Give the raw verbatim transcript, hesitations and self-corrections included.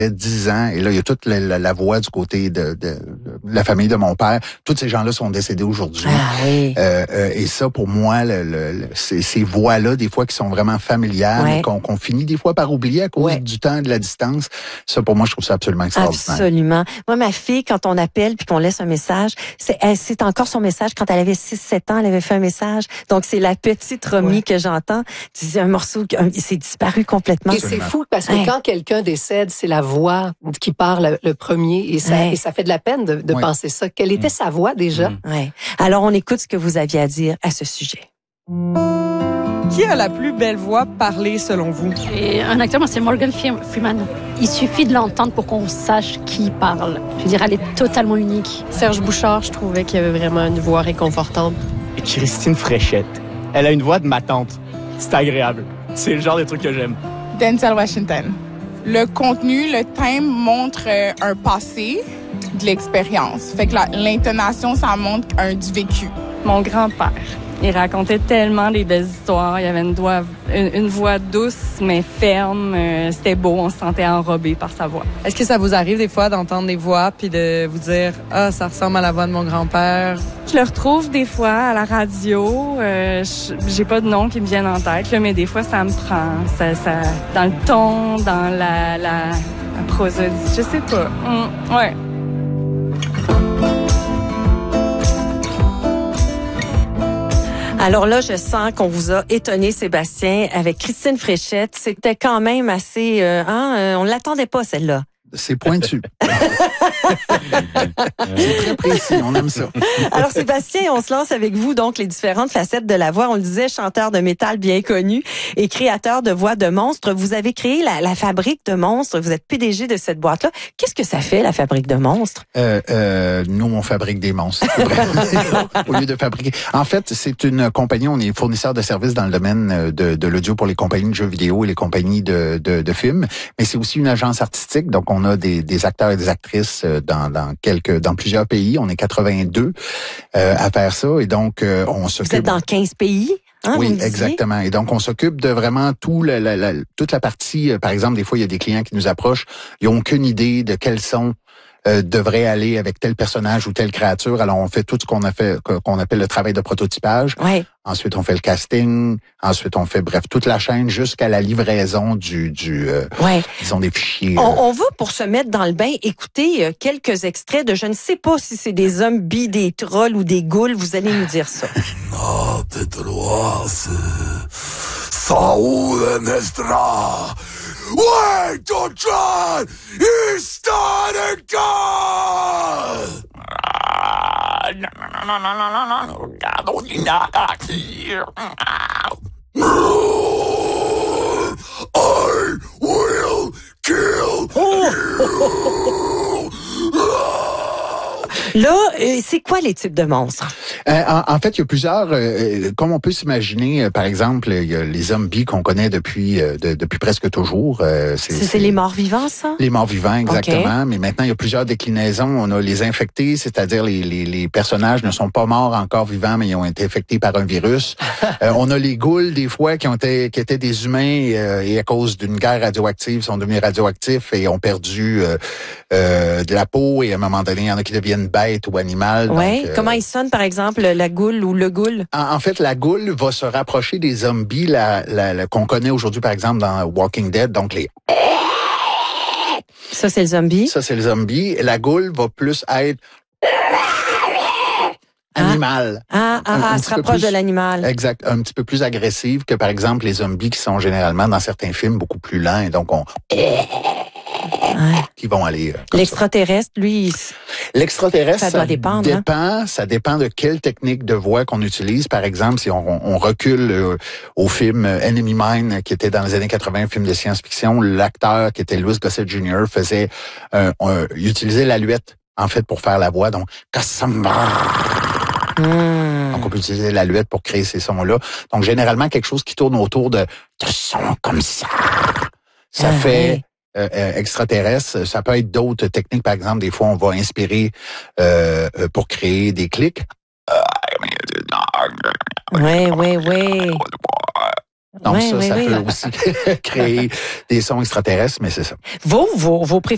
dix ans, et là, il y a toute la, la, la voix du côté de, de, de la famille de mon père. Tous ces gens-là sont décédés aujourd'hui. Ah, oui. euh, euh, et ça, pour moi, le, le, le, ces, ces voix-là, des fois, qui sont vraiment familiales, ouais. et qu'on, qu'on finit des fois par oublier à cause ouais. du temps et de la distance, ça, pour moi, je trouve ça absolument extraordinaire. Absolument. Moi, ma fille, quand on appelle puis qu'on laisse un message, c'est, elle, c'est encore son message. Quand elle avait six sept ans, elle avait fait un message. Donc, c'est la petite Romy ouais. que j'entends. C'est un morceau qui s'est disparu complètement. Et c'est fou parce que ouais. quand quelqu'un décède, c'est la voix qui parle le premier et ça, ouais. et ça fait de la peine de, de ouais. penser ça. Quelle était mmh. sa voix déjà? Mmh. Ouais. Alors, on écoute ce que vous aviez à dire à ce sujet. Qui a la plus belle voix parlée selon vous? Et un acteur, moi, c'est Morgan Freeman. Il suffit de l'entendre pour qu'on sache qui parle. Je veux dire, elle est totalement unique. Serge Bouchard, je trouvais qu'il avait vraiment une voix réconfortante. Et Christine Fréchette. Elle a une voix de ma tante. C'est agréable. C'est le genre de truc que j'aime. Denzel Washington. Le contenu, le thème montre euh, un passé, de l'expérience. Fait que la, l'intonation, ça montre un du vécu. Mon grand-père. Il racontait tellement des belles histoires. Il avait une, doigt, une, une voix douce, mais ferme. Euh, c'était beau. On se sentait enrobé par sa voix. Est-ce que ça vous arrive des fois d'entendre des voix puis de vous dire « Ah, ça ressemble à la voix de mon grand-père ». Je le retrouve des fois à la radio. Euh, j'ai pas de nom qui me viennent en tête, là, mais des fois, ça me prend. Ça, ça, dans le ton, dans la, la, la prosodie. Je sais pas. Mmh, ouais. Alors là, je sens qu'on vous a étonné, Sébastien, avec Christine Fréchette. C'était quand même assez... Euh, hein, euh, on ne l'attendait pas, celle-là. C'est pointu. C'est très précis, on aime ça. Alors Sébastien, on se lance avec vous donc les différentes facettes de la voix. On le disait, chanteur de métal bien connu et créateur de voix de monstres. Vous avez créé la, la Fabrique de monstres. Vous êtes P D G de cette boîte-là. Qu'est-ce que ça fait, la Fabrique de monstres? Euh, euh, nous, on fabrique des monstres. Au lieu de fabriquer. En fait, c'est une compagnie, on est fournisseur de services dans le domaine de, de l'audio pour les compagnies de jeux vidéo et les compagnies de, de, de films. Mais c'est aussi une agence artistique, donc on a des, des acteurs et des actrices dans, dans quelques, dans plusieurs pays. On est quatre-vingt-deux euh, à faire ça, et donc euh, on s'occupe. Vous êtes dans quinze pays. Hein, oui, exactement. Et donc, on s'occupe de vraiment tout la, la, la, toute la partie. Euh, par exemple, des fois, il y a des clients qui nous approchent, ils n'ont aucune idée de quels sont Euh, devrait aller avec tel personnage ou telle créature. Alors, on fait tout ce qu'on a fait, qu'on appelle le travail de prototypage. Ouais. Ensuite, on fait le casting. Ensuite, on fait, bref, toute la chaîne jusqu'à la livraison du, du euh, ouais. disons, des fichiers. On, on va, pour se mettre dans le bain, écouter euh, quelques extraits de, je ne sais pas si c'est des zombies, des trolls ou des ghouls. Vous allez nous dire ça. Wait to try! He's not a god! I will kill you! Là, euh, c'est quoi les types de monstres? Euh, en, en fait, il y a plusieurs, euh, comme on peut s'imaginer, euh, par exemple, il y a les zombies qu'on connaît depuis euh, de, depuis presque toujours. Euh, c'est, c'est, c'est les morts vivants, ça? Les morts vivants, exactement. Okay. Mais maintenant, il y a plusieurs déclinaisons. On a les infectés, c'est-à-dire les, les, les personnages ne sont pas morts encore vivants, mais ils ont été infectés par un virus. euh, on a les ghouls, des fois, qui ont été, qui étaient des humains euh, et à cause d'une guerre radioactive, sont devenus radioactifs et ont perdu euh, euh, de la peau. Et à un moment donné, il y en a qui deviennent bêtes ou animales. Oui. Euh, Comment ils sonnent, par exemple, la goule ou le ghoul? En, en fait, la goule va se rapprocher des zombies la, la, la, qu'on connaît aujourd'hui, par exemple, dans Walking Dead. Donc, les... Ça, c'est le zombie. Ça, c'est le zombie. La goule va plus être... animal. Ah, ah, ah, elle se rapproche plus, de l'animal. Exact. Un petit peu plus agressive que, par exemple, les zombies qui sont généralement, dans certains films, beaucoup plus lents. Et donc, on... Ouais. Qui vont aller. Euh, L'extraterrestre, ça. lui. L'extraterrestre, ça, doit ça dépendre. Dépend, hein? Ça dépend de quelle technique de voix qu'on utilise. Par exemple, si on, on recule euh, au film Enemy Mine, qui était dans les années quatre-vingts, un film de science-fiction, l'acteur qui était Louis Gossett junior faisait, euh, un, il utilisait l'aluette en fait pour faire la voix. Donc, Cassandra. Mmh. Donc, on peut utiliser l'aluette pour créer ces sons-là. Donc, généralement, quelque chose qui tourne autour de, de sons comme ça. Ça ah, fait oui. euh, euh, extraterrestre. Ça peut être d'autres techniques. Par exemple, des fois, on va inspirer euh, pour créer des clics. Oui, oui, oui. Donc, oui, ça, oui, ça oui. peut aussi créer des sons extraterrestres, mais c'est ça. Vos, vos, vos préférés.